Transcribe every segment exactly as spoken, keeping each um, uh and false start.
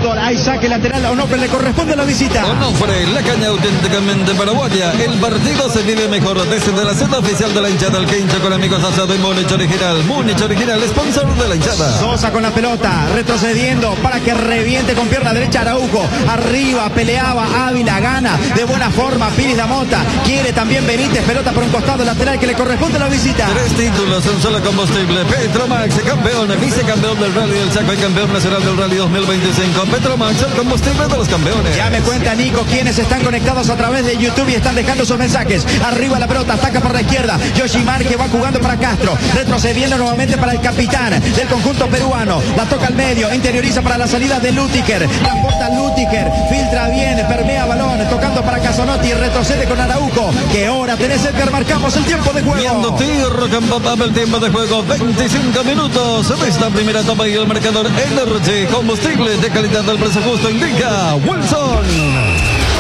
fútbol. Hay saque lateral a Onofre, le corresponde la visita. Onofre, la caña auténticamente paraguaya. El partido se vive mejor desde la sede oficial de la hinchada al que hincha con amigos asado y Múnich Original. Múnich Original, sponsor de la hinchada. Sosa con la pelota, retrocediendo para que reviente con pierna derecha Araujo. Arriba, peleaba Ávila, gana de buena forma Pires da Mota. Quiere también Benítez, pelota por un costado lateral que le corresponde la visita. Tres títulos, un solo combustible. Petromax, campeón, vicecampeón del Rally del Chaco y campeón nacional del Rally dos mil veinticinco. Petromax, el combustible de los campeones. Ya me cuenta Nico quienes están conectados a través de YouTube y están dejando sus mensajes. Arriba la pelota, ataca por la izquierda. Yoshimar que va jugando para Castro. Retrocediendo nuevamente para el capitán del conjunto peruano. La toca al medio, interioriza para la salida de Lutiger. Transporta Lutiger, filtra bien, permea balón, tocando para Casanotti, retrocede con Araujo. Que hora tenés, Edgar, marcamos el tiempo de juego. Viendo tiro, campo, el tiempo de juego, veinticinco minutos de esta primera etapa y el marcador Energy, combustible de calidad del precio justo, indica Wilson.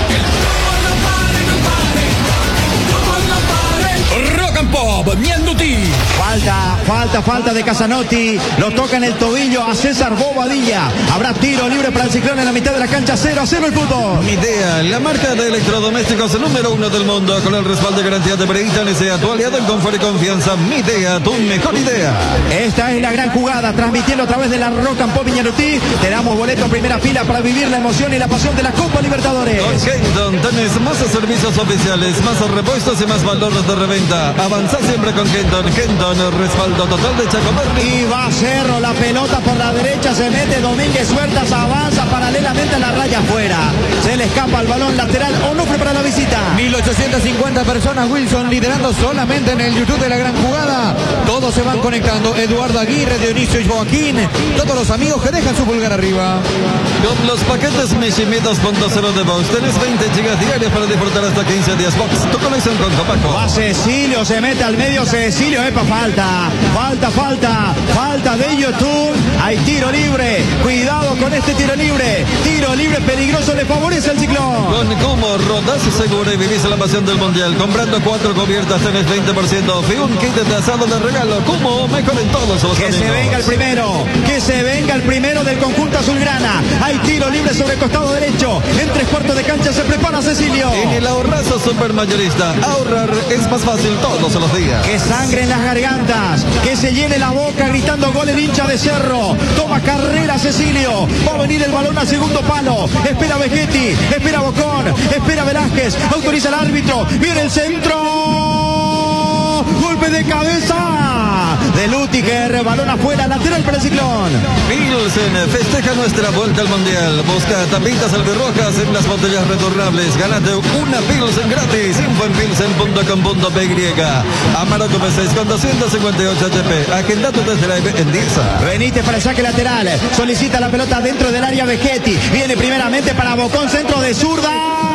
Rock and Pop, Mianduti. Falta, falta, falta de Casanotti. Lo toca en el tobillo a César Bobadilla. Habrá tiro libre para el Ciclón en la mitad de la cancha. cero a cero el fútbol. Midea, la marca de electrodomésticos número uno del mundo, con el respaldo y garantía de Britan y sea tu aliado en confort y confianza. Midea, tu mejor idea. Esta es la gran jugada, transmitiendo a través de la Rock and Pop Miñanutí. Te damos boleto en primera fila para vivir la emoción y la pasión de la Copa Libertadores. Con Kenton tenés más servicios oficiales, más repuestos y más valor de reventa. Avanza siempre con Kenton. Kenton, respaldo total de Chaco Berni. Y va Cerro, la pelota por la derecha, se mete Domínguez Huertas, avanza paralelamente a la raya afuera. Se le escapa el balón lateral, Onofre para la visita. mil ochocientas cincuenta personas, Wilson, liderando solamente en el YouTube de la gran jugada. Todos se van conectando. Eduardo Aguirre, Dionisio y Joaquín. Todos los amigos que dejan su pulgar arriba. Con los paquetes Mishimi dos punto cero de Vox tenés veinte gigas diarios para disfrutar hasta quince días Vox. Tu conexión con Copaco. Va Cecilio, se mete al medio Cecilio. Epa, falta, falta, falta, falta de YouTube. Hay tiro libre. Cuidado con este tiro libre. Tiro libre peligroso, le favorece el Ciclón. Con Cumo, rodás seguro y vivís la pasión del mundial. Comprando cuatro cubiertas tenés veinte por ciento. Fui un kit de asado de regalo. Cumo, mejor en todos los Que amigos. se venga el primero. Que se venga el primero del conjunto azulgrana. Hay tiro libre sobre el costado derecho. En tres cuartos de cancha se prepara Cecilio. En el ahorrazo supermayorista, ahorrar es más fácil todos los días. Que sangre en las gargantas. Que se llene la boca gritando gol el hincha de Cerro. Toma carrera Cecilio. Va a venir el balón al segundo palo. Espera Vegetti. Espera Bocón. Espera Velázquez. Autoriza el árbitro. Viene el centro. Golpe de cabeza de Lutiger. Balón afuera. Lateral para el Ciclón. Pilsen festeja nuestra vuelta al mundial. Busca tapitas albirrojas en las botellas retornables. Gánate una Pilsen gratis. Info en pilsen punto com punto p y. Amaroko P seis con doscientos cincuenta y ocho H P. Agendado desde la en Diza. Benítez para el saque lateral. Solicita la pelota dentro del área Vegetti. Viene primeramente para Bocón. Centro de zurda.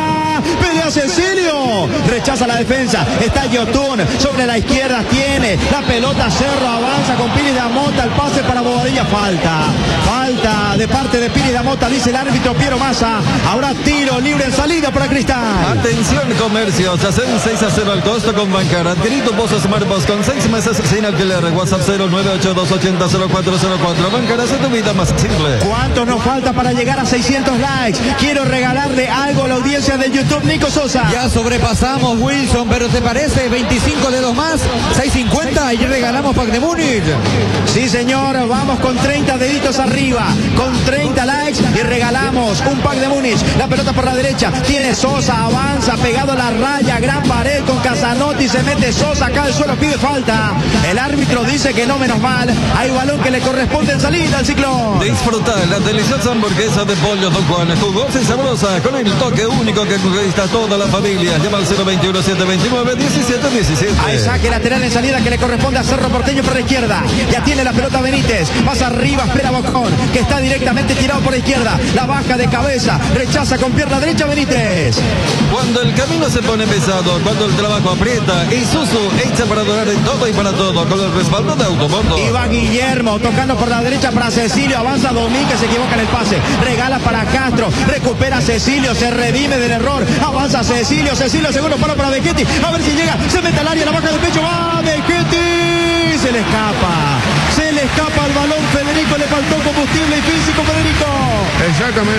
Pelea Cecilio. Rechaza la defensa. Está Yotun. Sobre la izquierda tiene la pelota. Cerro avanza con Pires da Mota. El pase para Bobadilla. Falta. Falta de parte de Pires da Mota. Dice el árbitro Piero Massa. Habrá tiro libre en salida para Cristal. Atención comercios. Hacen seis a cero al costo con Bancar. Adquirir tu Pozo Smartbox con seis meses sin alquiler. WhatsApp cero nueve ocho dos ocho cero cero cuatro cero cuatro. Bancar hace tu vida más simple. ¿Cuántos nos falta para llegar a seiscientos likes? Quiero regalarle algo a la audiencia de YouTube. Nico Sosa. Ya sobrepasamos, Wilson, pero ¿te parece? veinticinco dedos más, seiscientos cincuenta y regalamos pack de Múnich. Sí, señor, vamos con treinta deditos arriba, con treinta likes y regalamos un pack de Múnich. La pelota por la derecha, tiene Sosa, avanza, pegado a la raya, gran pared con Casanotti, se mete Sosa, acá al suelo, pide falta. El árbitro dice que no, menos mal. Hay balón que le corresponde en salida al Ciclón. Disfruta la deliciosa hamburguesa de pollo Don Juan, jugosa y sabrosa, con el toque único que conquista toda la familia. Llama al cero veintiuno siete veintinueve diecisiete diecisiete. Hay saque lateral en salida que le corresponde a Cerro Porteño por la izquierda. Ya tiene la pelota Benítez. Más arriba espera Bocón, que está directamente tirado por la izquierda. La baja de cabeza. Rechaza con pierna derecha Benítez. Cuando el camino se pone pesado, cuando el trabajo aprieta, Isuzu echa para durar en todo y para todo, con el respaldo de Automondo. Y va Guillermo tocando por la derecha para Cecilio. Avanza Domínguez, se equivoca en el pase. Regala para Castro. Recupera Cecilio. Se redime del error. Avanza Cecilio. Cecilio, segundo palo para Vegetti. A ver si llega. Se mete al área. La baja del pecho. Va Vegetti. Se le escapa. Se le escapa el balón. Federico, le faltó combustible y físico, Federico. Exactamente.